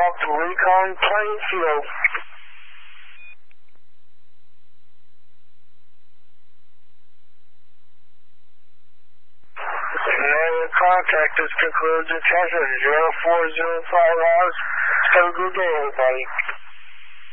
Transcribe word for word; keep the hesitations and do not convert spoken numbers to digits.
off to Recon Plainfield. And contact us concludes attention zero four zero five hours. Have a good day, everybody.